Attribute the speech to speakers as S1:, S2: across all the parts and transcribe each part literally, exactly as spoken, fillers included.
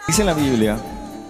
S1: Dice la Biblia,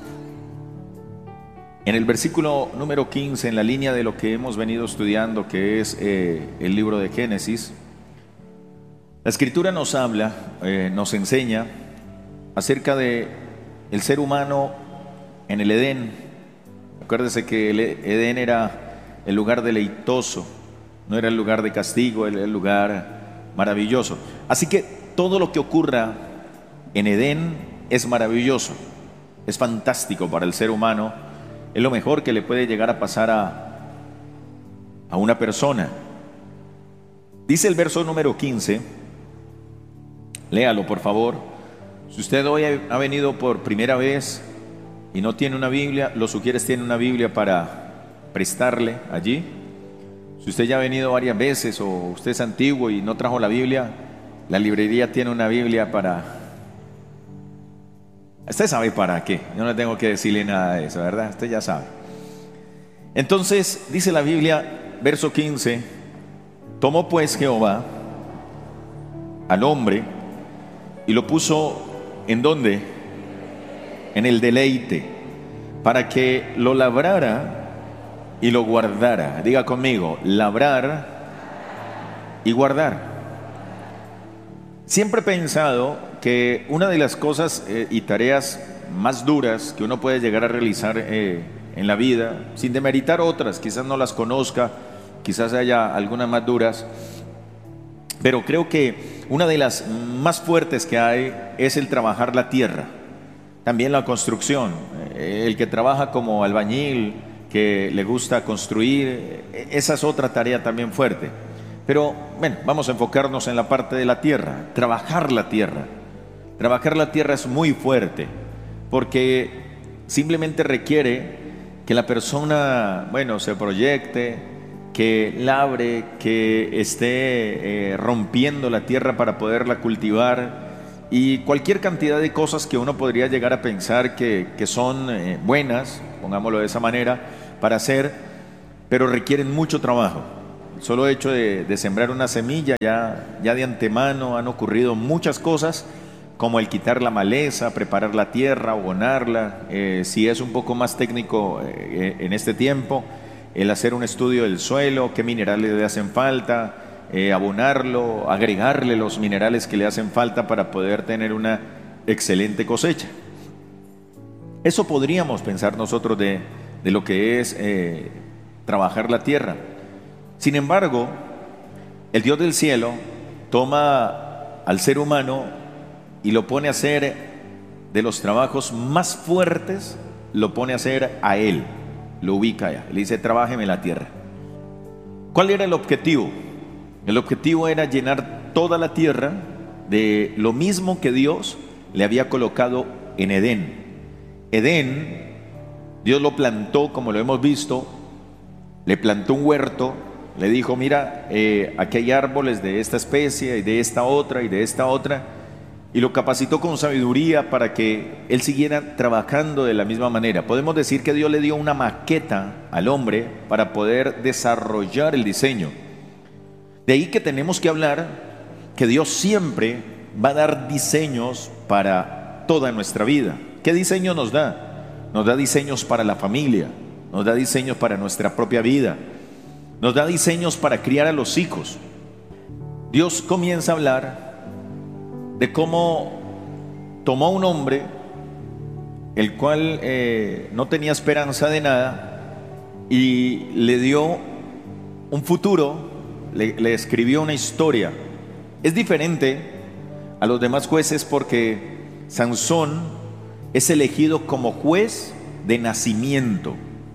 S1: en el versículo número quince, en la línea de lo que hemos venido estudiando, que es eh, el libro de Génesis, la Escritura nos habla, eh, nos enseña acerca de el ser humano en el Edén. Acuérdese que el Edén era el lugar deleitoso, no era el lugar de castigo, era el lugar maravilloso. Así que todo lo que ocurra en Edén es maravilloso, es fantástico para el ser humano, es lo mejor que le puede llegar a pasar a, a una persona. Dice el verso número quince, léalo por favor. Si usted hoy ha venido por primera vez y no tiene una Biblia, los sugieres tienen una Biblia para prestarle allí. Si usted ya ha venido varias veces o usted es antiguo y no trajo la Biblia, la librería tiene una Biblia para... Usted sabe para qué, yo no tengo que decirle nada de eso, ¿verdad? Usted ya sabe. Entonces, dice la Biblia, verso quince, tomó pues Jehová al hombre y lo puso, ¿en dónde? En el deleite, para que lo labrara y lo guardara. Diga conmigo, labrar y guardar. Siempre he pensado que una de las cosas eh, y tareas más duras que uno puede llegar a realizar eh, en la vida, sin demeritar otras, quizás no las conozca, quizás haya algunas más duras, pero creo que una de las más fuertes que hay es el trabajar la tierra, también la construcción. Eh, el que trabaja como albañil, que le gusta construir, esa es otra tarea también fuerte. Pero bueno, vamos a enfocarnos en la parte de la tierra, trabajar la tierra. Trabajar la tierra es muy fuerte, porque simplemente requiere que la persona, bueno, se proyecte, que labre, que esté eh, rompiendo la tierra para poderla cultivar y cualquier cantidad de cosas que uno podría llegar a pensar que, que son eh, buenas, pongámoslo de esa manera, para hacer, pero requieren mucho trabajo. El solo hecho de, de sembrar una semilla, ya, ya de antemano han ocurrido muchas cosas, como el quitar la maleza, preparar la tierra, abonarla, eh, si es un poco más técnico eh, en este tiempo, el hacer un estudio del suelo, qué minerales le hacen falta, eh, abonarlo, agregarle los minerales que le hacen falta para poder tener una excelente cosecha. Eso podríamos pensar nosotros de, de lo que es eh, trabajar la tierra. Sin embargo, el Dios del cielo toma al ser humano y lo pone a hacer de los trabajos más fuertes, lo pone a hacer a él, lo ubica allá, le dice, trabájeme la tierra. ¿Cuál era el objetivo? El objetivo era llenar toda la tierra de lo mismo que Dios le había colocado en Edén. Edén, Dios lo plantó, como lo hemos visto, le plantó un huerto, le dijo, mira, eh, aquí hay árboles de esta especie y de esta otra y de esta otra, y lo capacitó con sabiduría para que él siguiera trabajando de la misma manera. Podemos decir que Dios le dio una maqueta al hombre para poder desarrollar el diseño. De ahí que tenemos que hablar que Dios siempre va a dar diseños para toda nuestra vida. ¿Qué diseño nos da? Nos da diseños para la familia, nos da diseños para nuestra propia vida, nos da diseños para criar a los hijos. Dios comienza a hablar de cómo tomó a un hombre, el cual eh, no tenía esperanza de nada, y le dio un futuro, le, le escribió una historia. Es diferente a los demás jueces porque Sansón es elegido como juez de nacimiento.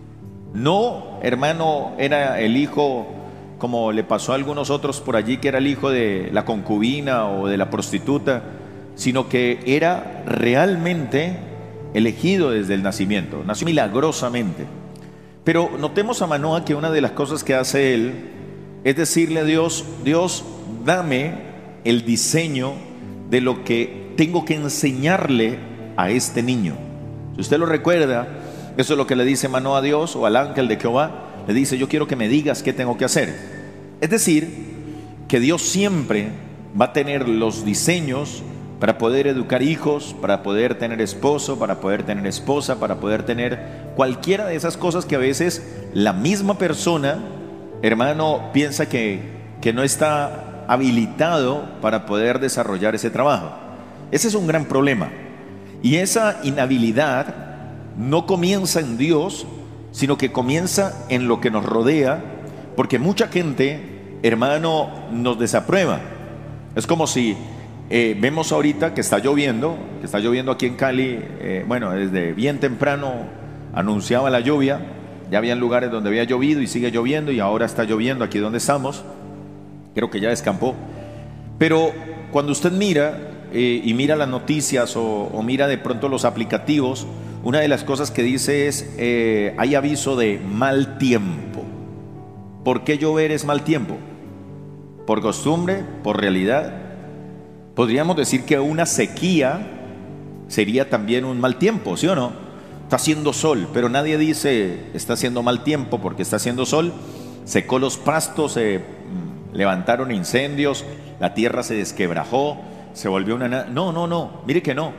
S1: No, hermano, era el hijo, como le pasó a algunos otros por allí, que era el hijo de la concubina o de la prostituta, sino que era realmente elegido desde el nacimiento, nació milagrosamente. Pero notemos a Manoah que una de las cosas que hace él es decirle a Dios, Dios, dame el diseño de lo que tengo que enseñarle a este niño. Si usted lo recuerda, eso es lo que le dice Manoah a Dios, o al ángel de Jehová. Le dice, yo quiero que me digas qué tengo que hacer. Es decir, que Dios siempre va a tener los diseños para poder educar hijos, para poder tener esposo, para poder tener esposa, para poder tener cualquiera de esas cosas que a veces la misma persona, hermano, piensa que, que no está habilitado para poder desarrollar ese trabajo. Ese es un gran problema. Y esa inhabilidad no comienza en Dios, sino que comienza en lo que nos rodea, porque mucha gente, hermano, nos desaprueba. Es como si eh, vemos ahorita que está lloviendo, que está lloviendo aquí en Cali, eh, bueno, desde bien temprano anunciaba la lluvia, ya habían lugares donde había llovido y sigue lloviendo y ahora está lloviendo aquí donde estamos, creo que ya descampó, pero cuando usted mira eh, y mira las noticias o, o mira de pronto los aplicativos, una de las cosas que dice es, eh, hay aviso de mal tiempo. ¿Por qué llover es mal tiempo? ¿Por costumbre? ¿Por realidad? Podríamos decir que una sequía sería también un mal tiempo, ¿sí o no? Está haciendo sol, pero nadie dice está haciendo mal tiempo porque está haciendo sol. Secó los pastos, se levantaron incendios, la tierra se desquebrajó, se volvió una... No, no, no, mire que no.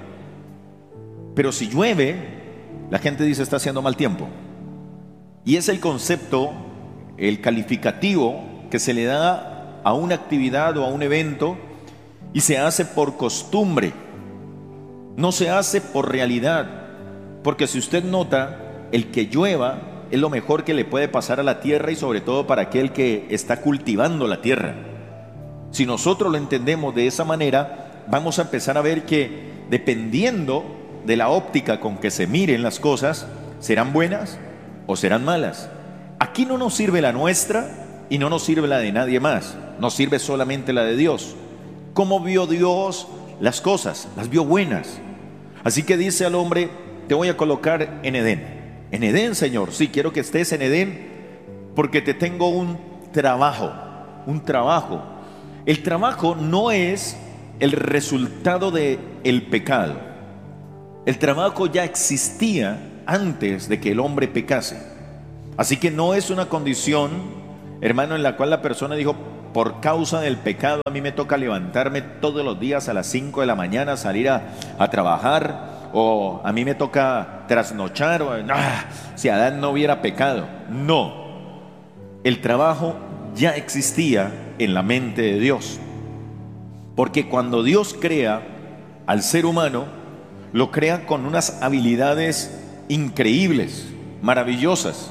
S1: Pero si llueve, la gente dice está haciendo mal tiempo. Y es el concepto, el calificativo que se le da a una actividad o a un evento y se hace por costumbre, no se hace por realidad, porque si usted nota, el que llueva es lo mejor que le puede pasar a la tierra y sobre todo para aquel que está cultivando la tierra. Si nosotros lo entendemos de esa manera, vamos a empezar a ver que dependiendo de la óptica con que se miren las cosas, serán buenas o serán malas. Aquí no nos sirve la nuestra y no nos sirve la de nadie más, nos sirve solamente la de Dios. ¿Cómo vio Dios las cosas? Las vio buenas. Así que dice al hombre, te voy a colocar en Edén. En Edén, Señor, sí, quiero que estés en Edén porque te tengo un trabajo, un trabajo. El trabajo no es el resultado del pecado. El trabajo ya existía antes de que el hombre pecase. Así que no es una condición, hermano, en la cual la persona dijo, por causa del pecado a mí me toca levantarme todos los días a las cinco de la mañana, salir a, a trabajar, o a mí me toca trasnochar, o ah, si Adán no hubiera pecado. No, el trabajo ya existía en la mente de Dios, porque cuando Dios crea al ser humano, lo crea con unas habilidades increíbles, maravillosas.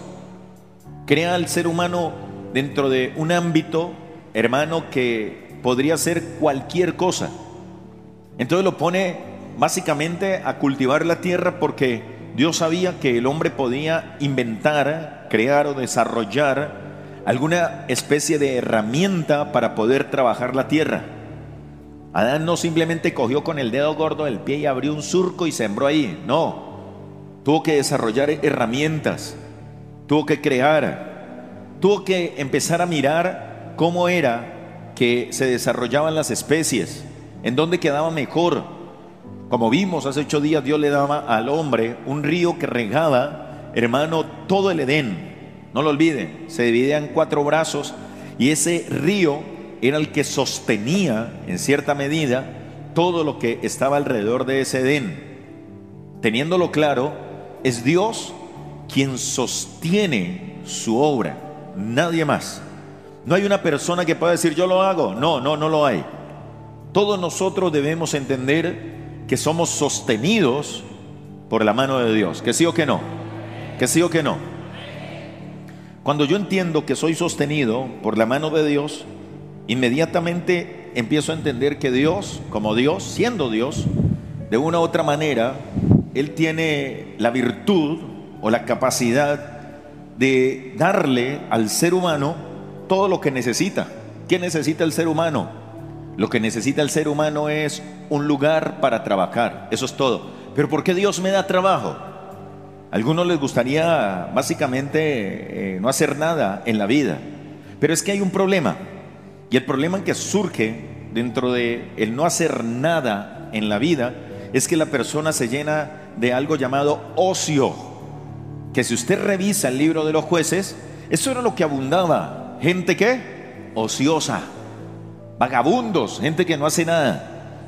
S1: Crea al ser humano dentro de un ámbito, hermano, que podría ser cualquier cosa. Entonces lo pone básicamente a cultivar la tierra porque Dios sabía que el hombre podía inventar, crear o desarrollar alguna especie de herramienta para poder trabajar la tierra. Adán no simplemente cogió con el dedo gordo del pie y abrió un surco y sembró ahí. No, tuvo que desarrollar herramientas, tuvo que crear, tuvo que empezar a mirar cómo era que se desarrollaban las especies, en dónde quedaba mejor. Como vimos hace ocho días, Dios le daba al hombre un río que regaba, hermano, todo el Edén. No lo olviden, se dividía en cuatro brazos y ese río era el que sostenía en cierta medida todo lo que estaba alrededor de ese Edén. Teniéndolo claro, es Dios quien sostiene su obra, nadie más. No hay una persona que pueda decir yo lo hago. No, no, no lo hay. Todos nosotros debemos entender que somos sostenidos por la mano de Dios. ¿Que sí o que no? ¿Que sí o que no? Cuando yo entiendo que soy sostenido por la mano de Dios, inmediatamente empiezo a entender que Dios, como Dios, siendo Dios, de una u otra manera, Él tiene la virtud o la capacidad de darle al ser humano todo lo que necesita. ¿Qué necesita el ser humano? Lo que necesita el ser humano es un lugar para trabajar. Eso es todo. ¿Pero por qué Dios me da trabajo? A algunos les gustaría básicamente eh, no hacer nada en la vida. Pero es que hay un problema. Y el problema que surge dentro de el no hacer nada en la vida es que la persona se llena de algo llamado ocio. Que si usted revisa el libro de los jueces, eso era lo que abundaba. Gente ¿qué? Ociosa, vagabundos, gente que no hace nada.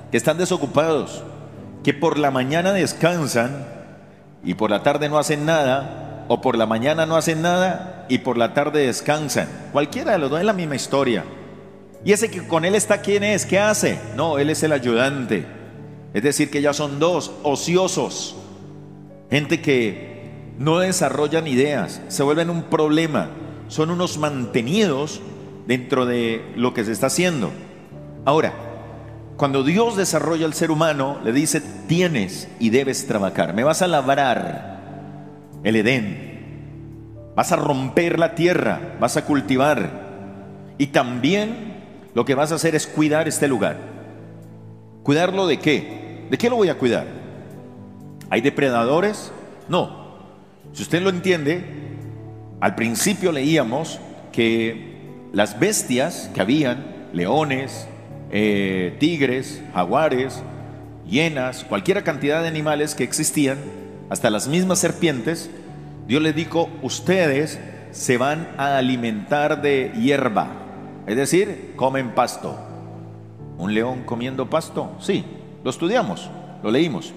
S1: que están desocupados, que por la mañana descansan y por la tarde no hacen nada, o por la mañana no hacen nada y por la tarde descansan. Cualquiera de los dos es la misma historia. Y ese que con él está, ¿quién es? ¿Qué hace? No, él es el ayudante. Es decir, que ya son dos, ociosos. Gente que no desarrollan ideas, se vuelven un problema, son unos mantenidos dentro de lo que se está haciendo. Ahora, cuando Dios desarrolla al ser humano, le dice: tienes y debes trabajar. Me vas a labrar el Edén, vas a romper la tierra, vas a cultivar, y también lo que vas a hacer es cuidar este lugar. ¿Cuidarlo de qué? ¿De qué lo voy a cuidar? ¿Hay depredadores? No. Si usted lo entiende, al principio leíamos que las bestias que habían, leones, eh, tigres, jaguares, hienas, cualquier cantidad de animales que existían, hasta las mismas serpientes, Dios les dijo: ustedes se van a alimentar de hierba, es decir, comen pasto. ¿Un león comiendo pasto? Sí, lo estudiamos, lo leímos.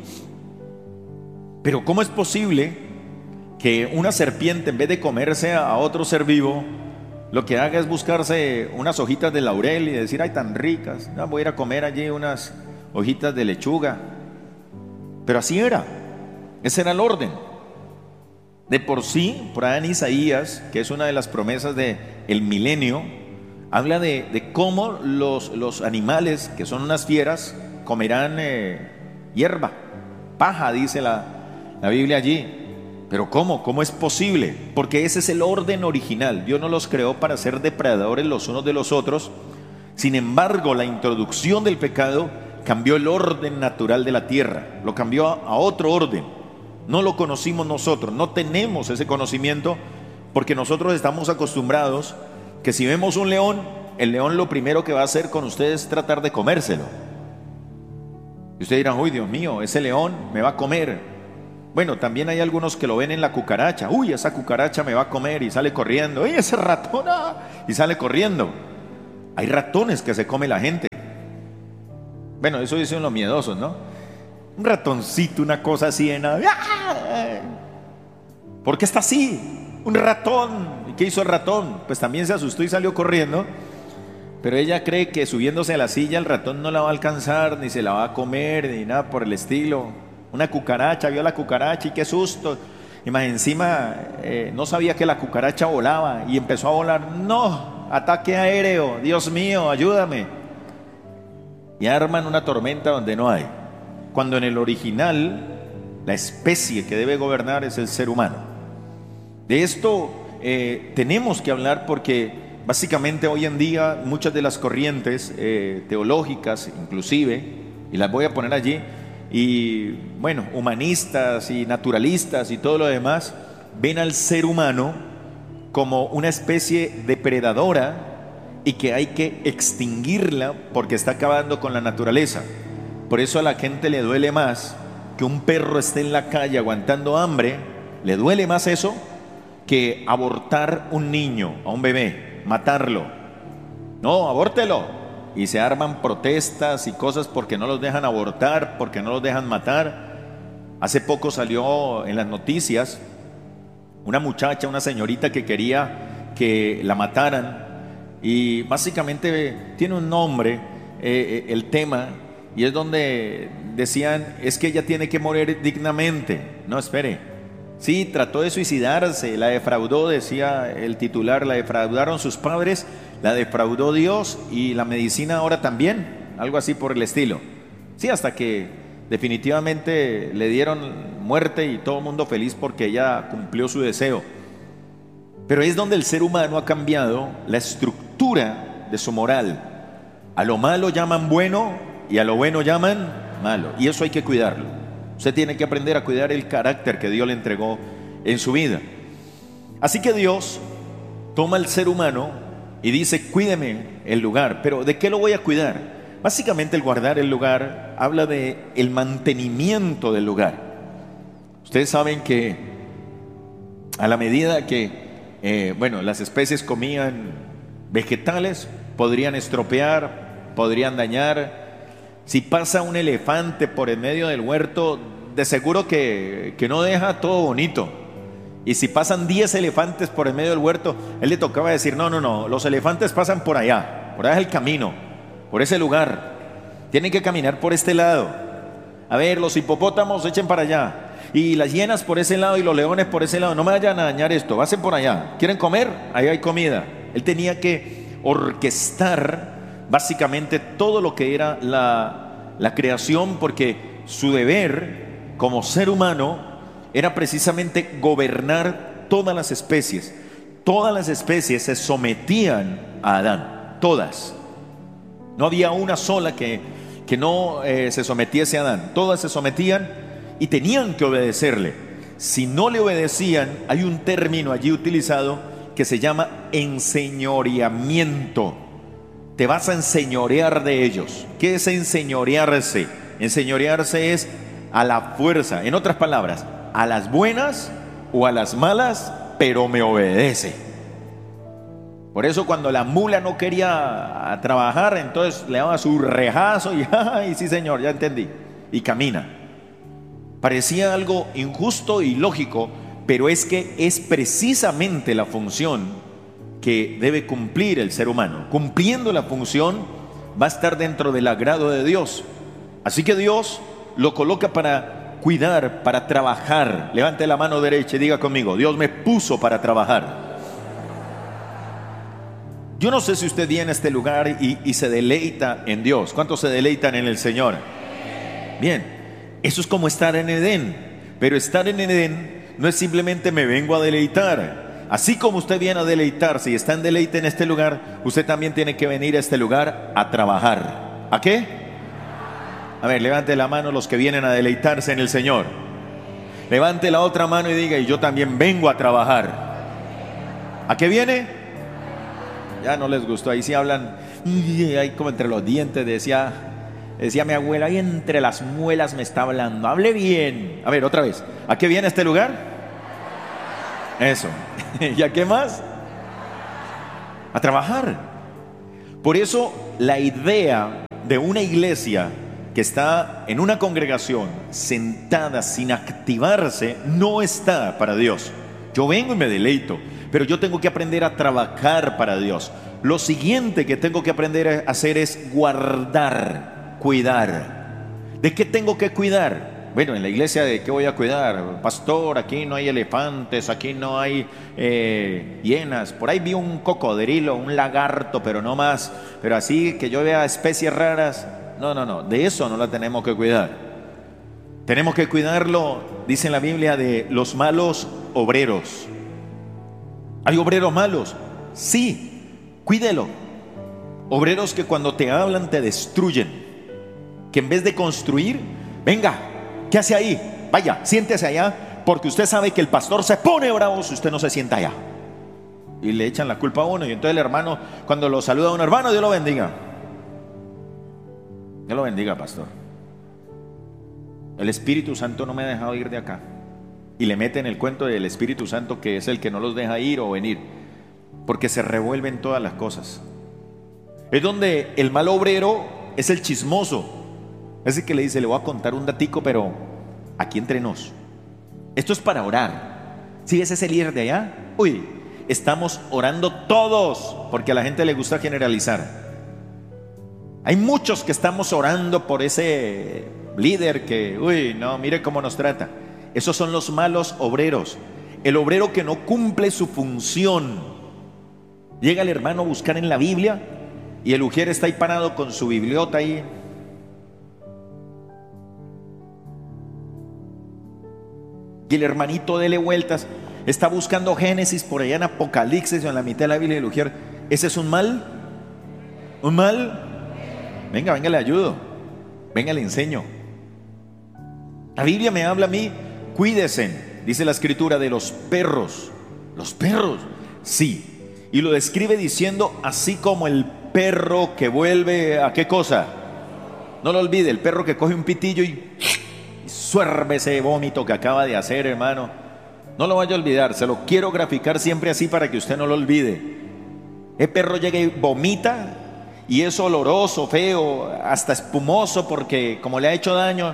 S1: Pero ¿cómo es posible que una serpiente, en vez de comerse a otro ser vivo, lo que haga es buscarse unas hojitas de laurel y decir: ay, tan ricas, no, voy a ir a comer allí unas hojitas de lechuga? Pero así era, ese era el orden. De por sí, por ahí en Isaías, que es una de las promesas del milenio, habla de, de cómo los, los animales, que son unas fieras, comerán eh, hierba, paja, dice la, la Biblia allí. Pero ¿cómo? ¿Cómo es posible? Porque ese es el orden original. Dios no los creó para ser depredadores los unos de los otros. Sin embargo, la introducción del pecado cambió el orden natural de la tierra, lo cambió a, a otro orden. No lo conocimos nosotros, no tenemos ese conocimiento, porque nosotros estamos acostumbrados que si vemos un león, el león lo primero que va a hacer con ustedes es tratar de comérselo. Y ustedes dirán: uy, Dios mío, ese león me va a comer. Bueno, también hay algunos que lo ven en la cucaracha: uy, esa cucaracha me va a comer, y sale corriendo. uy, ese ratón, ah, y sale corriendo. Hay ratones que se come la gente. Bueno, eso dicen los miedosos, ¿no? Un ratoncito, una cosa así en nada. ¿Por qué está así? Un ratón. ¿Y qué hizo el ratón? Pues también se asustó y salió corriendo. Pero ella cree que subiéndose a la silla el ratón no la va a alcanzar, ni se la va a comer, ni nada por el estilo. Una cucaracha, vio la cucaracha y qué susto. Y más encima eh, no sabía que la cucaracha volaba y empezó a volar. No, ataque aéreo, Dios mío, ayúdame. Y arman una tormenta donde no hay. Cuando en el original la especie que debe gobernar es el ser humano. De esto eh, tenemos que hablar, porque básicamente hoy en día muchas de las corrientes eh, teológicas inclusive, y las voy a poner allí, y bueno, humanistas y naturalistas y todo lo demás, ven al ser humano como una especie depredadora y que hay que extinguirla porque está acabando con la naturaleza. Por eso a la gente le duele más que un perro esté en la calle aguantando hambre, le duele más eso que abortar un niño, a un bebé, matarlo. No, abórtelo. Y se arman protestas y cosas porque no los dejan abortar, porque no los dejan matar. Hace poco salió en las noticias una muchacha, una señorita que quería que la mataran, y básicamente tiene un nombre eh, el tema, y es donde decían: es que ella tiene que morir dignamente. No, espere. Sí, trató de suicidarse, la defraudó, decía el titular, la defraudaron sus padres, la defraudó Dios y la medicina ahora también, algo así por el estilo. Sí, hasta que definitivamente le dieron muerte y todo el mundo feliz porque ella cumplió su deseo. Pero es donde el ser humano ha cambiado la estructura de su moral. A lo malo llaman bueno y a lo bueno llaman malo, y eso hay que cuidarlo. Usted tiene que aprender a cuidar el carácter que Dios le entregó en su vida. Así que Dios toma al ser humano y dice: cuídeme el lugar. Pero ¿de qué lo voy a cuidar? Básicamente el guardar el lugar habla de el mantenimiento del lugar. Ustedes saben que a la medida que eh, bueno, las especies comían vegetales, podrían estropear, podrían dañar. Si pasa un elefante por en medio del huerto, de seguro que, que no deja todo bonito. Y si pasan diez elefantes por en medio del huerto, él le tocaba decir, no, no, no, los elefantes pasan por allá, por allá es el camino, por ese lugar. Tienen que caminar por este lado. A ver, los hipopótamos echen para allá. Y las hienas por ese lado y los leones por ese lado. No me vayan a dañar esto, pasen por allá. ¿Quieren comer? Ahí hay comida. Él tenía que orquestar básicamente todo lo que era la, la creación, porque su deber como ser humano era precisamente gobernar todas las especies. Todas las especies se sometían a Adán, todas. No había una sola que, que no eh, se sometiese a Adán. Todas se sometían y tenían que obedecerle. Si no le obedecían, hay un término allí utilizado que se llama enseñoreamiento. Te vas a enseñorear de ellos. ¿Qué es enseñorearse? Enseñorearse es a la fuerza. En otras palabras, a las buenas o a las malas, pero me obedece. Por eso cuando la mula no quería trabajar, entonces le daba su rejazo y ¡ay, sí señor, ya entendí! Y camina. Parecía algo injusto y lógico, pero es que es precisamente la función que debe cumplir el ser humano. Cumpliendo la función va a estar dentro del agrado de Dios. Así que Dios lo coloca para cuidar, para trabajar. Levante la mano derecha y diga conmigo, Dios me puso para trabajar. Yo no sé si usted viene a este lugar y, y se deleita en Dios. ¿Cuántos se deleitan en el Señor? Bien, eso es como estar en Edén. Pero estar en Edén no es simplemente me vengo a deleitar. Así como usted viene a deleitarse y está en deleite en este lugar, usted también tiene que venir a este lugar a trabajar. ¿A qué? A ver, levante la mano los que vienen a deleitarse en el Señor. Levante la otra mano y diga, y yo también vengo a trabajar. ¿A qué viene? Ya no les gustó, ahí sí hablan, ahí como entre los dientes, decía, decía mi abuela, ahí entre las muelas me está hablando, hable bien. A ver, otra vez, ¿a qué viene este lugar? Eso. ¿Y a qué más? A trabajar. Por eso la idea de una iglesia que está en una congregación sentada sin activarse no está para Dios. Yo vengo y me deleito, pero yo tengo que aprender a trabajar para Dios. Lo siguiente que tengo que aprender a hacer es guardar, cuidar. ¿De qué tengo que cuidar? Bueno, en la iglesia, ¿de qué voy a cuidar? Pastor, aquí no hay elefantes, aquí no hay eh, hienas. Por ahí vi un cocodrilo, un lagarto, pero no más. Pero así que yo vea especies raras. No, no, no, de eso no la tenemos que cuidar. Tenemos que cuidarlo, dice en la Biblia, de los malos obreros. ¿Hay obreros malos? Sí, cuídelo. Obreros que cuando te hablan te destruyen, que en vez de construir, venga, ¿qué hace ahí? Vaya, siéntese allá, porque usted sabe que el pastor se pone bravo si usted no se sienta allá. Y le echan la culpa a uno, y entonces el hermano, cuando lo saluda a un hermano, Dios lo bendiga. Dios lo bendiga, pastor. El Espíritu Santo no me ha dejado ir de acá. Y le meten el cuento del Espíritu Santo, que es el que no los deja ir o venir, porque se revuelven todas las cosas. Es donde el mal obrero es el chismoso. Es el que le dice, le voy a contar un datico, pero aquí entre nos. Esto es para orar. ¿Sí ves ese líder de allá? Uy, estamos orando todos, porque a la gente le gusta generalizar. Hay muchos que estamos orando por ese líder que, uy, no, mire cómo nos trata. Esos son los malos obreros. El obrero que no cumple su función. Llega el hermano a buscar en la Biblia y el ujier está ahí parado con su bibliota ahí. Y el hermanito dele vueltas, está buscando Génesis por allá en Apocalipsis o en la mitad de la Biblia, y el ujier, ¿ese es un mal? ¿Un mal? Venga, venga, le ayudo. Venga, le enseño. La Biblia me habla a mí, cuídense, dice la escritura, de los perros. ¿Los perros? Sí. Y lo describe diciendo, así como el perro que vuelve a qué cosa. No lo olvide, el perro que coge un pitillo y suerve ese vómito que acaba de hacer, hermano. No lo vaya a olvidar, se lo quiero graficar siempre así para que usted no lo olvide. El perro llega y vomita, y es oloroso, feo, hasta espumoso porque como le ha hecho daño,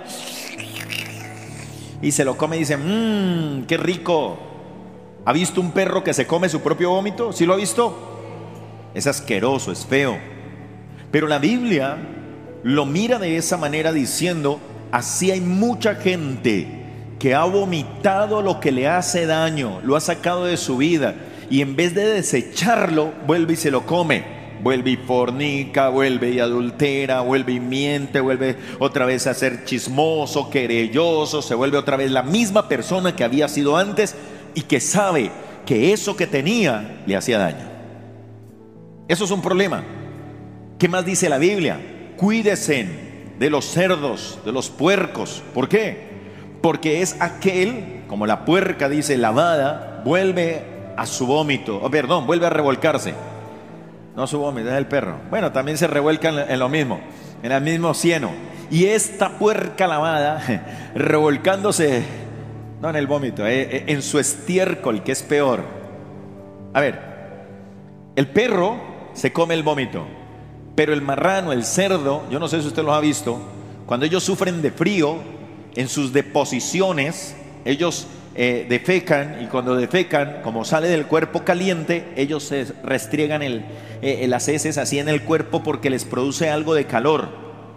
S1: y se lo come y dice, mmm, qué rico. ¿Ha visto un perro que se come su propio vómito? ¿Sí lo ha visto? Es asqueroso, es feo. Pero la Biblia lo mira de esa manera diciendo, así hay mucha gente que ha vomitado lo que le hace daño, lo ha sacado de su vida, y en vez de desecharlo, vuelve y se lo come. Vuelve y fornica, vuelve y adultera, vuelve y miente, vuelve otra vez a ser chismoso, querelloso, se vuelve otra vez la misma persona que había sido antes y que sabe que eso que tenía le hacía daño. Eso es un problema. ¿Qué más dice la Biblia? Cuídense de los cerdos, de los puercos. ¿Por qué? Porque es aquel, como la puerca dice, lavada, vuelve a su vómito, oh, perdón, vuelve a revolcarse. No su vómito, es el perro. Bueno, también se revuelcan en lo mismo, en el mismo cieno. Y esta puerca lavada, revolcándose, no en el vómito, eh, en su estiércol, que es peor. A ver, el perro se come el vómito, pero el marrano, el cerdo, yo no sé si usted lo ha visto, cuando ellos sufren de frío, en sus deposiciones, ellos eh, defecan, y cuando defecan, como sale del cuerpo caliente, ellos se restriegan el, eh, las heces así en el cuerpo porque les produce algo de calor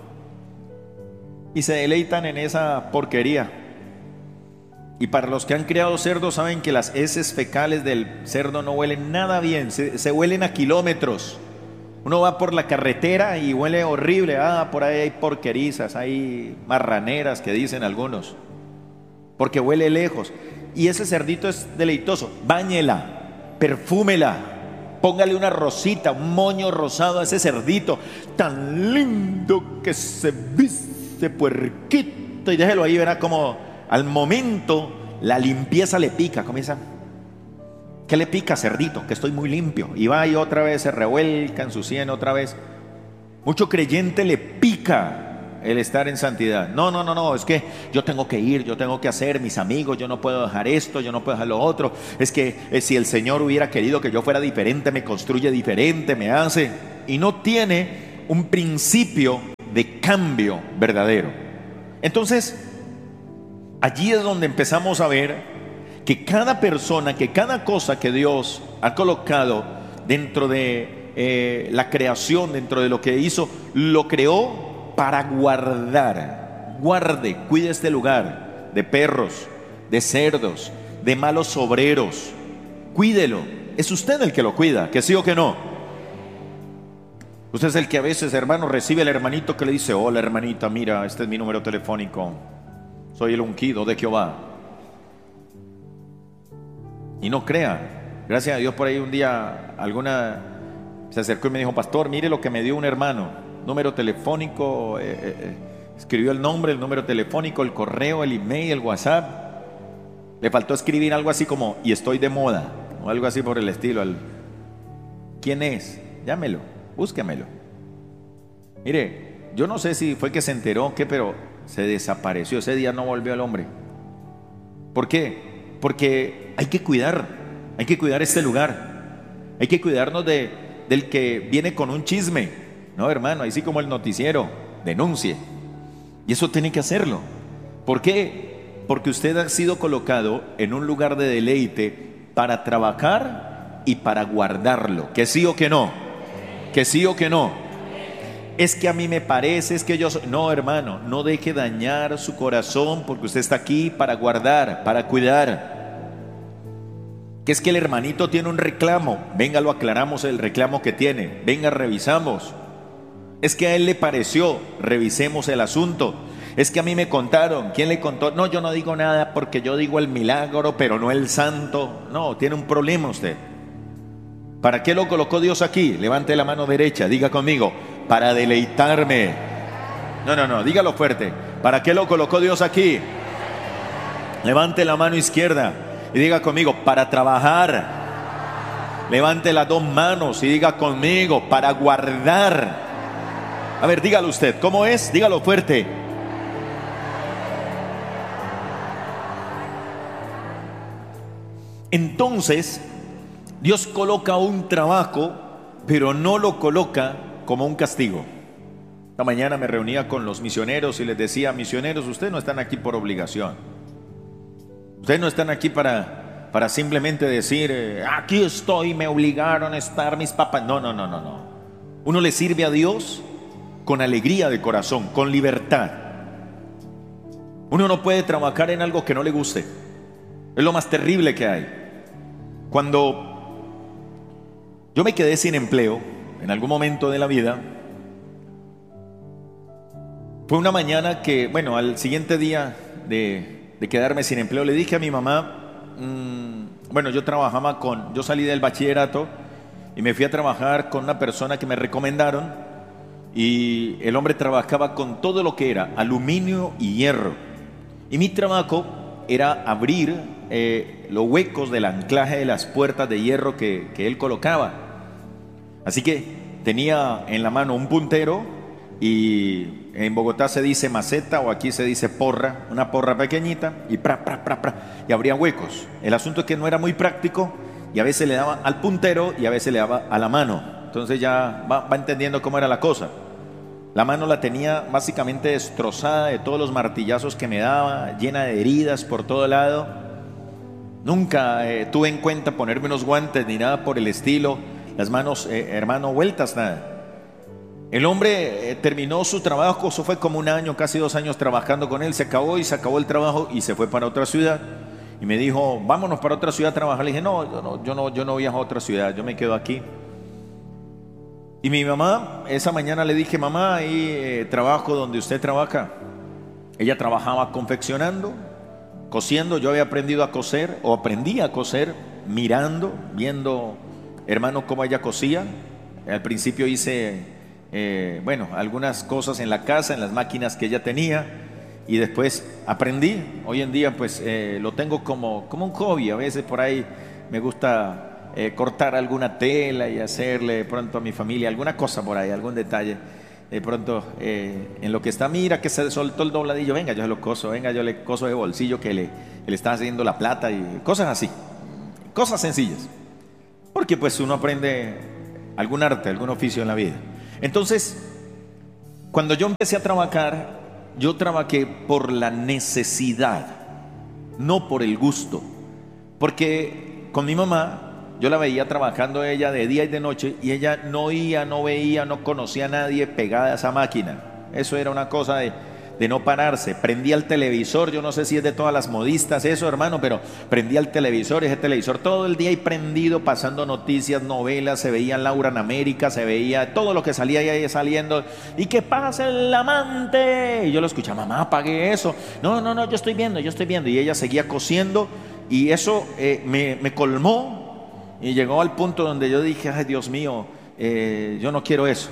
S1: y se deleitan en esa porquería. Y para los que han criado cerdos saben que las heces fecales del cerdo no huelen nada bien, se, se huelen a kilómetros. Uno va por la carretera y huele horrible. Ah, por ahí hay porquerizas, hay marraneras que dicen algunos, porque huele lejos. Y ese cerdito es deleitoso. Báñela, perfúmela, póngale una rosita, un moño rosado a ese cerdito tan lindo que se viste puerquito, y déjelo ahí, verá como al momento la limpieza le pica. Comienza, ¿qué le pica, cerdito? Que estoy muy limpio. Y va y otra vez se revuelca en su sien otra vez. Mucho creyente le pica el estar en santidad. No, no, no, no, es que yo tengo que ir, yo tengo que hacer, mis amigos, yo no puedo dejar esto, yo no puedo dejar lo otro. Es que eh, si el Señor hubiera querido que yo fuera diferente, me construye diferente, me hace. Y no tiene un principio de cambio verdadero. Entonces, allí es donde empezamos a ver que cada persona, que cada cosa que Dios ha colocado dentro de eh, la creación, dentro de lo que hizo, lo creó para guardar. Guarde, cuide este lugar de perros, de cerdos, de malos obreros. Cuídelo. Es usted el que lo cuida, que sí o que no. Usted es el que a veces, hermano, recibe al hermanito que le dice, hola hermanita, mira, este es mi número telefónico, soy el ungido de Jehová. Y no crea, gracias a Dios por ahí un día alguna se acercó y me dijo, pastor, mire lo que me dio un hermano, número telefónico, eh, eh, escribió el nombre, el número telefónico, el correo, el email, el WhatsApp. Le faltó escribir algo así como, y estoy de moda, o algo así por el estilo. ¿Quién es? Llámelo, búsquemelo. Mire, yo no sé si fue que se enteró que, pero se desapareció. Ese día no volvió el hombre. ¿Por qué? Porque hay que cuidar, hay que cuidar este lugar. Hay que cuidarnos de, del que viene con un chisme. No, hermano, así como el noticiero, denuncie. Y eso tiene que hacerlo. ¿Por qué? Porque usted ha sido colocado en un lugar de deleite para trabajar y para guardarlo. ¿Que sí o que no? ¿Que sí o que no? Es que a mí me parece, es que yo soy... No, hermano, no deje dañar su corazón, porque usted está aquí para guardar, para cuidar. Que es que el hermanito tiene un reclamo, venga, lo aclaramos el reclamo que tiene, venga, revisamos. Es que a él le pareció, revisemos el asunto. Es que a mí me contaron, ¿quién le contó? No, yo no digo nada porque yo digo el milagro, pero no el santo. No, tiene un problema usted. ¿Para qué lo colocó Dios aquí? Levante la mano derecha, diga conmigo, para deleitarme. No, no, no, dígalo fuerte. ¿Para qué lo colocó Dios aquí? Levante la mano izquierda y diga conmigo, para trabajar. Levante las dos manos y diga conmigo, para guardar. A ver, dígalo usted, ¿cómo es? Dígalo fuerte. Entonces, Dios coloca un trabajo, pero no lo coloca como un castigo. Esta mañana me reunía con los misioneros y les decía: misioneros, ustedes no están aquí por obligación. Ustedes no están aquí para, para simplemente decir, eh, aquí estoy, me obligaron a estar mis papás. No, no, no, no, no. Uno le sirve a Dios con alegría de corazón, con libertad. Uno no puede trabajar en algo que no le guste. Es lo más terrible que hay. Cuando yo me quedé sin empleo en algún momento de la vida, fue una mañana que, bueno, al siguiente día de, de quedarme sin empleo, le dije a mi mamá, mmm, bueno, yo trabajaba con, yo salí del bachillerato y me fui a trabajar con una persona que me recomendaron, y el hombre trabajaba con todo lo que era aluminio y hierro, y mi trabajo era abrir eh, los huecos del anclaje de las puertas de hierro que, que él colocaba. Así que tenía en la mano un puntero, y en Bogotá se dice maceta, o aquí se dice porra, una porra pequeñita, y pra, pra, pra, pra, y abría huecos. El asunto es que no era muy práctico, y a veces le daba al puntero y a veces le daba a la mano. Entonces ya va, va entendiendo cómo era la cosa. La mano la tenía básicamente destrozada de todos los martillazos que me daba, llena de heridas por todo lado. Nunca eh, tuve en cuenta ponerme unos guantes ni nada por el estilo. Las manos, eh, hermano, vueltas, nada. El hombre eh, terminó su trabajo, eso fue como un año, casi dos años trabajando con él. Se acabó y se acabó el trabajo y se fue para otra ciudad. Y me dijo, vámonos para otra ciudad a trabajar. Le dije, no, yo no, yo no, yo no viajo a otra ciudad, yo me quedo aquí. Y mi mamá, esa mañana le dije, mamá, ahí eh, trabajo donde usted trabaja. Ella trabajaba confeccionando, cosiendo. Yo había aprendido a coser, o aprendí a coser mirando, viendo, hermano, cómo ella cosía. Al principio hice... Eh, bueno, algunas cosas en la casa, en las máquinas que ella tenía, y después aprendí. Hoy en día pues eh, lo tengo como, como un hobby. A veces por ahí me gusta eh, cortar alguna tela y hacerle de pronto a mi familia alguna cosa por ahí, algún detalle. De pronto eh, en lo que está, mira que se soltó el dobladillo, venga yo se lo coso, venga yo le coso de bolsillo que le, le está haciendo la plata, y cosas así, cosas sencillas, porque pues uno aprende algún arte, algún oficio en la vida. Entonces, cuando yo empecé a trabajar, yo trabajé por la necesidad, no por el gusto. Porque con mi mamá, yo la veía trabajando ella de día y de noche, y ella no oía, no veía, no conocía a nadie pegada a esa máquina. Eso era una cosa de, de no pararse. Prendía el televisor, yo no sé si es de todas las modistas eso, hermano, pero prendía el televisor, ese televisor todo el día ahí prendido, pasando noticias, novelas, se veía Laura en América, se veía todo lo que salía ahí saliendo. ¿Y qué pasa el amante? Y yo lo escuchaba, mamá, apague eso. No, no, no, yo estoy viendo, yo estoy viendo. Y ella seguía cosiendo, y eso eh, me, me colmó, y llegó al punto donde yo dije, ay Dios mío, eh, yo no quiero eso.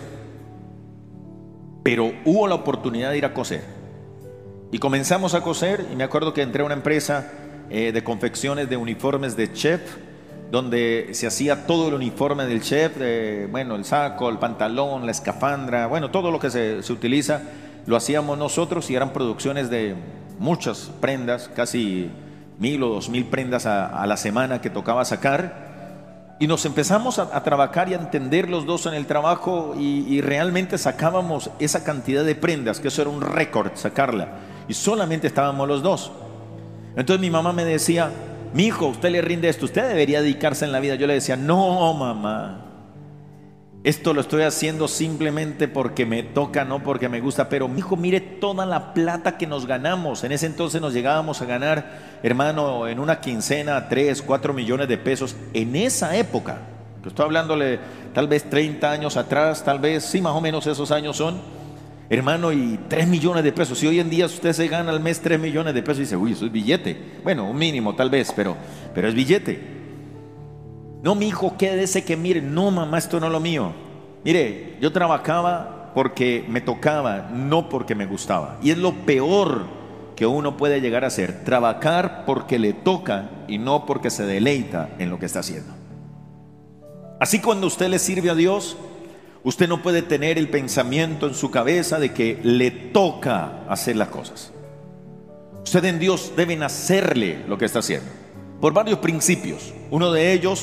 S1: Pero hubo la oportunidad de ir a coser. Y comenzamos a coser, y me acuerdo que entré a una empresa eh, de confecciones de uniformes de chef, donde se hacía todo el uniforme del chef, eh, bueno, el saco, el pantalón, la escafandra, bueno, todo lo que se, se utiliza, lo hacíamos nosotros, y eran producciones de muchas prendas, casi mil o dos mil prendas a, a la semana que tocaba sacar. Y nos empezamos a, a trabajar y a entender los dos en el trabajo, y, y realmente sacábamos esa cantidad de prendas, que eso era un récord sacarla, y solamente estábamos los dos. Entonces mi mamá me decía, mi hijo, usted le rinde esto, usted debería dedicarse en la vida. Yo le decía, no mamá, esto lo estoy haciendo simplemente porque me toca, no porque me gusta. Pero mi hijo, mire toda la plata que nos ganamos. En ese entonces nos llegábamos a ganar, hermano, en una quincena tres, cuatro millones de pesos. En esa época, que estoy hablándole tal vez treinta años atrás, tal vez, sí, más o menos esos años son, hermano, y tres millones de pesos. Si hoy en día usted se gana al mes tres millones de pesos y dice, uy, eso es billete. Bueno, un mínimo tal vez, pero, pero es billete. No, mi hijo, quédese que mire, no mamá, esto no es lo mío. Mire, yo trabajaba porque me tocaba, no porque me gustaba. Y es lo peor que uno puede llegar a hacer, trabajar porque le toca y no porque se deleita en lo que está haciendo. Así, cuando usted le sirve a Dios, usted no puede tener el pensamiento en su cabeza de que le toca hacer las cosas. Usted en Dios debe hacerle lo que está haciendo, por varios principios. Uno de ellos,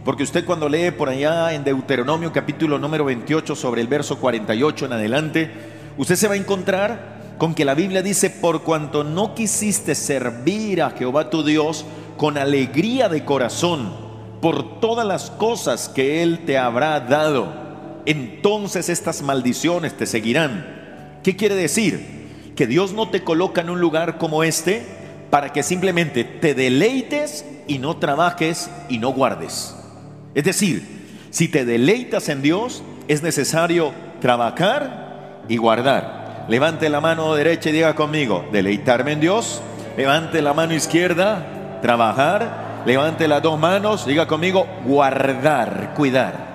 S1: Porque usted cuando lee por allá en Deuteronomio capítulo número veintiocho sobre el verso cuarenta y ocho en adelante, usted se va a encontrar con que la Biblia dice: por cuanto no quisiste servir a Jehová tu Dios con alegría de corazón por todas las cosas que Él te habrá dado, entonces estas maldiciones te seguirán. ¿Qué quiere decir? Que Dios no te coloca en un lugar como este para que simplemente te deleites y no trabajes y no guardes. Es decir, si te deleitas en Dios, es necesario trabajar y guardar. Levante la mano derecha y diga conmigo: deleitarme en Dios. Levante la mano izquierda: trabajar. Levante las dos manos, diga conmigo: guardar, cuidar.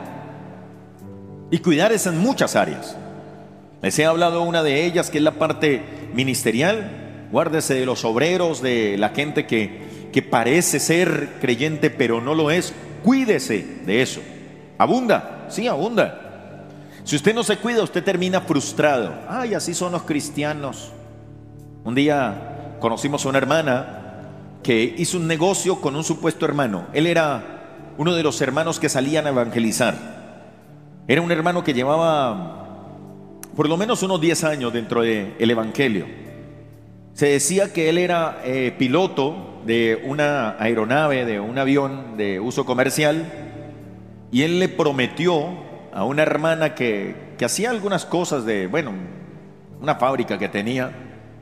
S1: Y cuidar es en muchas áreas. Les he hablado de una de ellas, que es la parte ministerial. Guárdese de los obreros, de la gente que, que parece ser creyente pero no lo es. Cuídese de eso. Abunda, sí, abunda. Si usted no se cuida, usted termina frustrado. Ay, así son los cristianos. Un día conocimos a una hermana que hizo un negocio con un supuesto hermano. Él era uno de los hermanos que salían a evangelizar. Era un hermano que llevaba por lo menos unos diez años dentro del evangelio. Se decía que él era eh, piloto de una aeronave, de un avión de uso comercial, y él le prometió a una hermana que, que hacía algunas cosas de, bueno, una fábrica que tenía.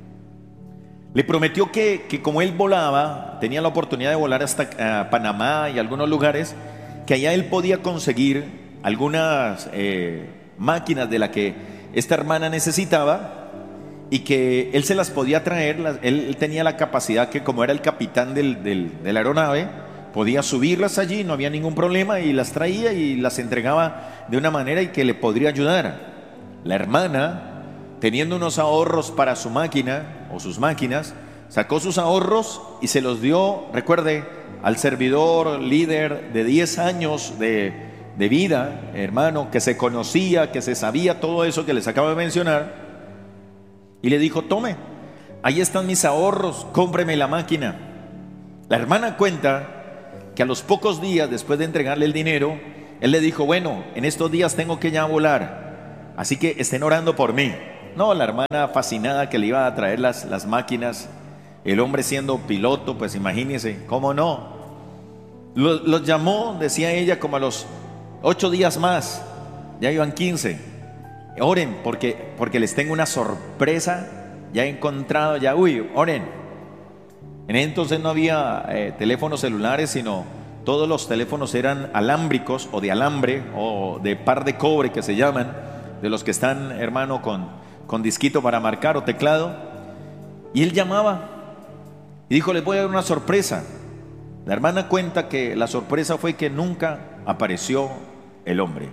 S1: Le prometió que, que como él volaba, tenía la oportunidad de volar hasta uh, Panamá y algunos lugares, que allá él podía conseguir algunas eh, máquinas de las que esta hermana necesitaba, y que él se las podía traer. Las, él, él tenía la capacidad, que como era el capitán del, del, de la aeronave, podía subirlas allí, no había ningún problema, y las traía y las entregaba de una manera y que le podría ayudar. La hermana, teniendo unos ahorros para su máquina o sus máquinas, sacó sus ahorros y se los dio, recuerde, al servidor líder de diez años de, de vida, hermano, que se conocía, que se sabía todo eso que les acabo de mencionar, y le dijo: tome, ahí están mis ahorros, cómpreme la máquina. La hermana cuenta que a los pocos días después de entregarle el dinero, él le dijo: bueno, en estos días tengo que ya volar, así que estén orando por mí. No, la hermana fascinada que le iba a traer las, las máquinas, el hombre siendo piloto, pues imagínense, ¿cómo no? Los, los llamó, decía ella, como a los ocho días más, ya iban quince. Oren porque, porque les tengo una sorpresa, ya he encontrado, ya, uy, oren. En entonces no había eh, teléfonos celulares, sino todos los teléfonos eran alámbricos o de alambre o de par de cobre, que se llaman, de los que están, hermano, con, con disquito para marcar o teclado. Y él llamaba y dijo: les voy a dar una sorpresa. La hermana cuenta que la sorpresa fue que nunca apareció el hombre.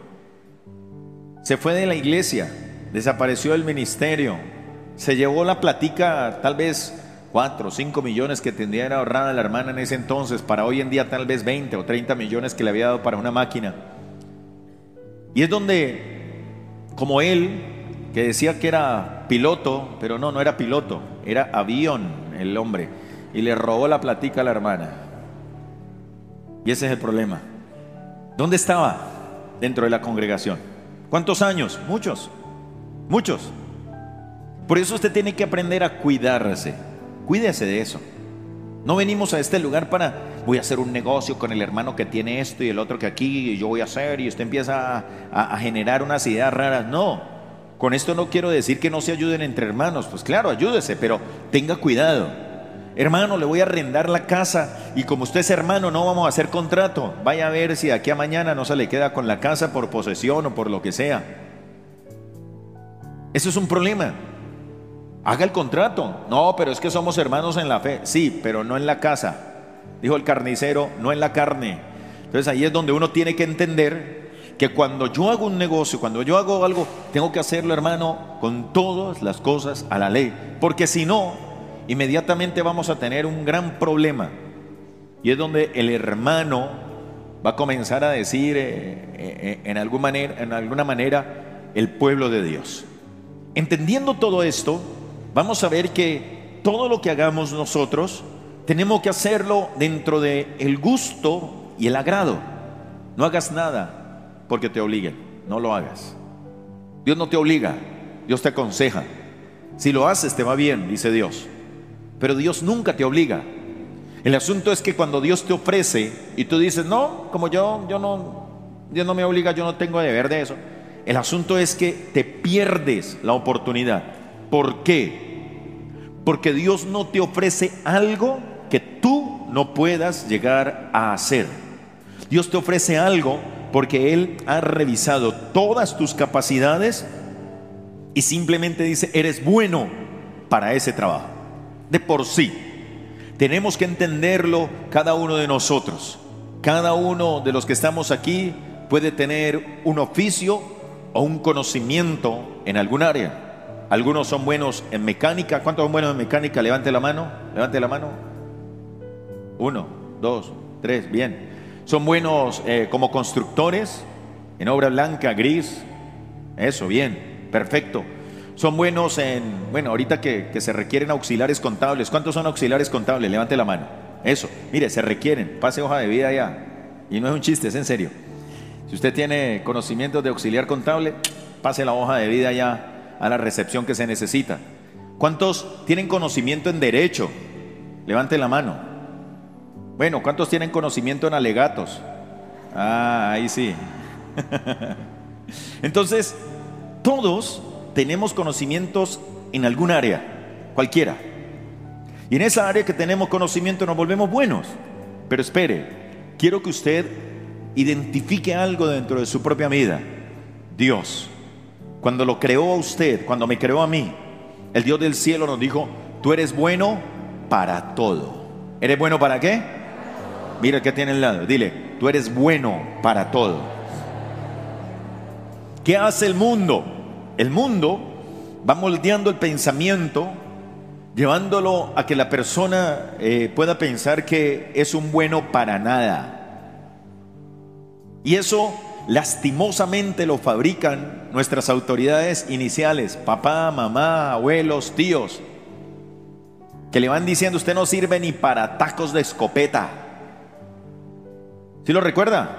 S1: Se fue de la iglesia, desapareció del ministerio, se llevó la platica, tal vez cuatro o cinco millones que tendría ahorrada la hermana en ese entonces, para hoy en día tal vez veinte o treinta millones que le había dado para una máquina. Y es donde, como él, que decía que era piloto, pero no, no era piloto, era avión el hombre, y le robó la platica a la hermana. Y ese es el problema. ¿Dónde estaba? Dentro de la congregación. ¿Cuántos años? Muchos, muchos. Por eso usted tiene que aprender a cuidarse. Cuídese de eso. No venimos a este lugar para: voy a hacer un negocio con el hermano que tiene esto y el otro que aquí, y yo voy a hacer, y usted empieza a, a, a generar unas ideas raras. No, con esto no quiero decir que no se ayuden entre hermanos. Pues claro, ayúdese, pero tenga cuidado. Hermano, le voy a arrendar la casa, y como usted es hermano, no vamos a hacer contrato. Vaya a ver si de aquí a mañana no se le queda con la casa por posesión o por lo que sea. Eso es un problema. Haga el contrato. No, pero es que somos hermanos en la fe. Sí, pero no en la casa. Dijo el carnicero, no en la carne. Entonces ahí es donde uno tiene que entender que cuando yo hago un negocio, cuando yo hago algo, tengo que hacerlo, hermano, con todas las cosas a la ley. Porque si no, inmediatamente vamos a tener un gran problema, y es donde el hermano va a comenzar a decir eh, eh, en, alguna manera, en alguna manera el pueblo de Dios. Entendiendo todo esto, vamos a ver que todo lo que hagamos nosotros tenemos que hacerlo dentro del gusto y el agrado. No hagas nada porque te obliguen, no lo hagas. Dios no te obliga, Dios te aconseja. Si lo haces te va bien, dice Dios, pero Dios nunca te obliga. El asunto es que cuando Dios te ofrece y tú dices, no, como yo, yo no, Dios no me obliga, yo no tengo deber de eso. El asunto es que te pierdes la oportunidad. ¿Por qué? Porque Dios no te ofrece algo que tú no puedas llegar a hacer. Dios te ofrece algo porque Él ha revisado todas tus capacidades y simplemente dice, eres bueno para ese trabajo. De por sí. Tenemos que entenderlo cada uno de nosotros. Cada uno de los que estamos aquí puede tener un oficio o un conocimiento en algún área. Algunos son buenos en mecánica. ¿Cuántos son buenos en mecánica? Levante la mano. Levante la mano. Uno, dos, tres, bien. Son buenos eh, como constructores en obra blanca, gris. Eso, bien, perfecto. Son buenos en, bueno, ahorita que, que se requieren auxiliares contables. ¿Cuántos son auxiliares contables? Levante la mano. Eso, mire, se requieren. Pase hoja de vida ya. Y no es un chiste, es en serio. Si usted tiene conocimientos de auxiliar contable, pase la hoja de vida ya a la recepción que se necesita. ¿Cuántos tienen conocimiento en derecho? Levante la mano. Bueno, ¿cuántos tienen conocimiento en alegatos? Ah, ahí sí. Entonces, todos tenemos conocimientos en algún área, cualquiera. Y en esa área que tenemos conocimiento nos volvemos buenos. Pero espere, quiero que usted identifique algo dentro de su propia vida. Dios, cuando lo creó a usted, cuando me creó a mí, el Dios del cielo nos dijo, tú eres bueno para todo. ¿Eres bueno para qué? Mira el que tiene al lado, dile, tú eres bueno para todo. ¿Qué hace el mundo? El mundo va moldeando el pensamiento, llevándolo a que la persona eh, pueda pensar que es un bueno para nada. Y eso lastimosamente lo fabrican nuestras autoridades iniciales, papá, mamá, abuelos, tíos, que le van diciendo, usted no sirve ni para tacos de escopeta. ¿Sí lo recuerda?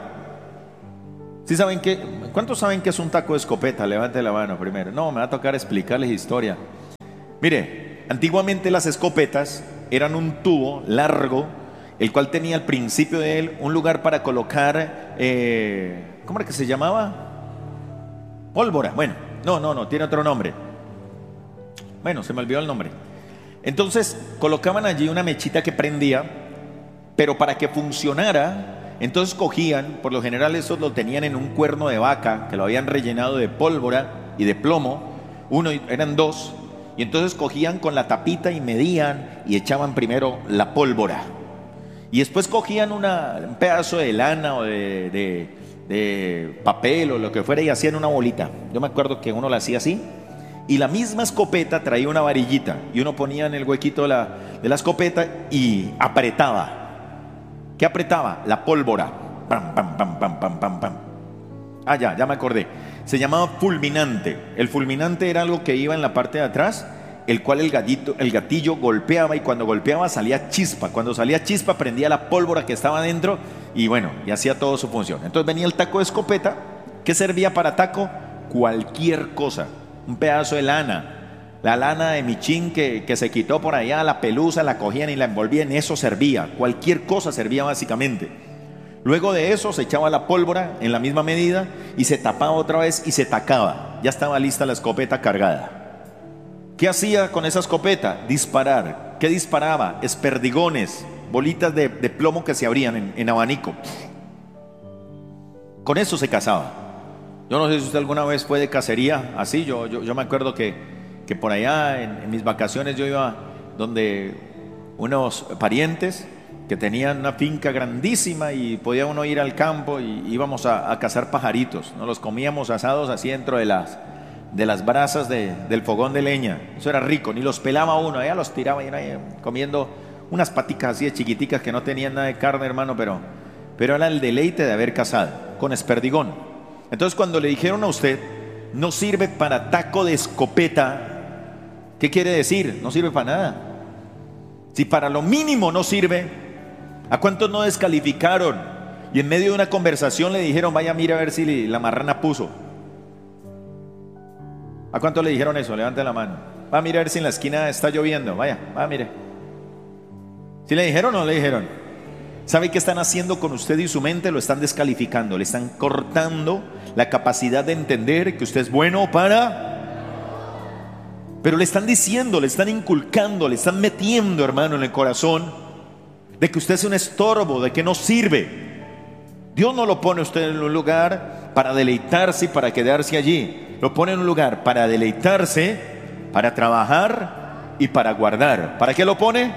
S1: ¿Sí saben qué? ¿Cuántos saben qué es un taco de escopeta? Levante la mano primero. No, me va a tocar explicarles historia. Mire, antiguamente las escopetas eran un tubo largo, el cual tenía al principio de él un lugar para colocar, eh, ¿cómo era que se llamaba? Pólvora. Bueno, no, no, no, tiene otro nombre. Bueno, se me olvidó el nombre. Entonces colocaban allí una mechita que prendía, pero para que funcionara, entonces cogían, por lo general eso lo tenían en un cuerno de vaca, que lo habían rellenado de pólvora y de plomo, uno, eran dos, y entonces cogían con la tapita y medían y echaban primero la pólvora. Y después cogían una, un pedazo de lana o de, de, de papel o lo que fuera y hacían una bolita. Yo me acuerdo que uno la hacía así, y la misma escopeta traía una varillita, y uno ponía en el huequito de la, de la escopeta y apretaba. ¿Qué apretaba? La pólvora. Pam, pam, pam, pam, pam, pam, pam. Ah, ya, ya me acordé. Se llamaba fulminante. El fulminante era algo que iba en la parte de atrás, el cual el, gallito, el gatillo golpeaba, y cuando golpeaba salía chispa. Cuando salía chispa prendía la pólvora que estaba dentro y bueno, y hacía toda su función. Entonces venía el taco de escopeta. ¿Qué servía para taco? Cualquier cosa. Un pedazo de lana. La lana de michín que, que se quitó por allá, la pelusa, la cogían y la envolvían, eso servía. Cualquier cosa servía básicamente. Luego de eso se echaba la pólvora en la misma medida y se tapaba otra vez y se tacaba. Ya estaba lista la escopeta cargada. ¿Qué hacía con esa escopeta? Disparar. ¿Qué disparaba? Esperdigones, bolitas de, de plomo que se abrían en, en abanico. Con eso se cazaba. Yo no sé si usted alguna vez fue de cacería así. Yo, yo, yo me acuerdo que que por allá en, en mis vacaciones yo iba donde unos parientes que tenían una finca grandísima y podía uno ir al campo y íbamos a, a cazar pajaritos. Nos los comíamos asados así dentro de las, de las brasas de, del fogón de leña. Eso era rico, ni los pelaba uno, allá los tiraba y ahí, comiendo unas paticas así de chiquiticas que no tenían nada de carne, hermano, pero, pero era el deleite de haber cazado con esperdigón. Entonces cuando le dijeron a usted, no sirve para taco de escopeta, ¿qué quiere decir? No sirve para nada. Si para lo mínimo no sirve, ¿a cuántos no descalificaron y en medio de una conversación le dijeron, vaya, mira a ver si la marrana puso. ¿A cuánto le dijeron eso? Levante la mano. Va a mirar a ver si en la esquina está lloviendo. Vaya, va, mire. ¿Sí le dijeron o no le dijeron? ¿Sabe qué están haciendo con usted y su mente? Lo están descalificando, le están cortando la capacidad de entender que usted es bueno para... Pero le están diciendo, le están inculcando, le están metiendo, hermano, en el corazón de que usted es un estorbo, de que no sirve. Dios no lo pone a usted en un lugar para deleitarse y para quedarse allí. Lo pone en un lugar para deleitarse, para trabajar y para guardar. ¿Para qué lo pone?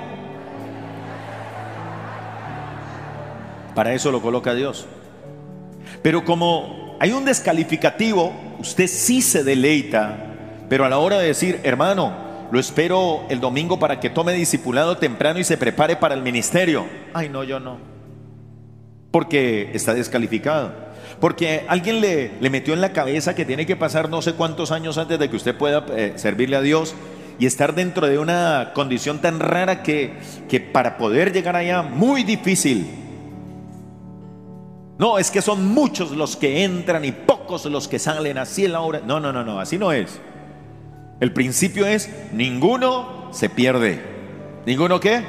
S1: Para eso lo coloca Dios. Pero como hay un descalificativo, usted sí se deleita. Pero a la hora de decir, hermano, lo espero el domingo para que tome discipulado temprano y se prepare para el ministerio. Ay, no, yo no. Porque está descalificado. Porque alguien le, le metió en la cabeza que tiene que pasar no sé cuántos años antes de que usted pueda eh, servirle a Dios y estar dentro de una condición tan rara que, que para poder llegar allá, muy difícil. No, es que son muchos los que entran y pocos los que salen, así en la obra. No, no, no, no, así no es. El principio es, ninguno se pierde. ¿Ninguno qué?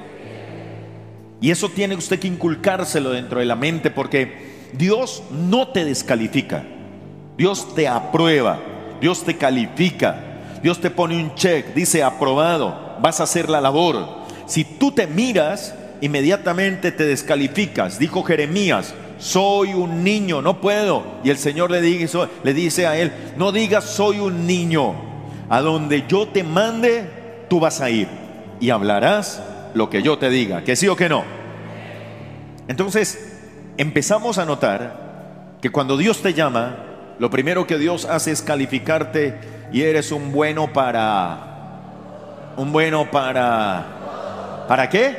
S1: Y eso tiene usted que inculcárselo dentro de la mente, porque Dios no te descalifica. Dios te aprueba, Dios te califica, Dios te pone un check, dice aprobado, vas a hacer la labor. Si tú te miras, inmediatamente te descalificas. Dijo Jeremías, soy un niño, no puedo. Y el Señor le dice, le dice a él, no digas soy un niño. A donde yo te mande, tú vas a ir y hablarás lo que yo te diga, que sí o que no. Entonces, empezamos a notar que cuando Dios te llama, lo primero que Dios hace es calificarte y eres un bueno para... Un bueno para... ¿Para qué?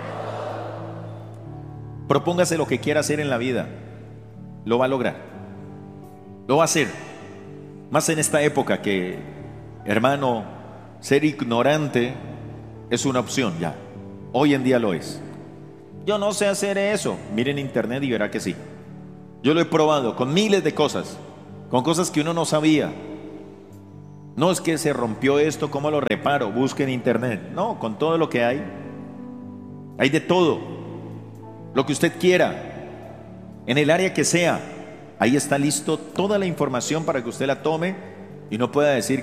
S1: Propóngase lo que quiera hacer en la vida. Lo va a lograr. Lo va a hacer. Más en esta época que... Hermano, ser ignorante es una opción ya. Hoy en día lo es. Yo no sé hacer eso. Miren internet y verá que sí. Yo lo he probado con miles de cosas, con cosas que uno no sabía. No es que se rompió esto, ¿cómo lo reparo? Busque en internet. No, con todo lo que hay. Hay de todo. Lo que usted quiera. En el área que sea. Ahí está listo toda la información para que usted la tome y no pueda decir